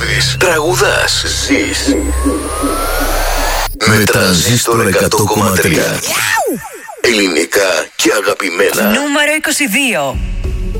τραγουδεύεις, τραγουδάς, ζεις. Με Τρανζίστορ 100,3. Ελληνικά και αγαπημένα. Νούμερο 22.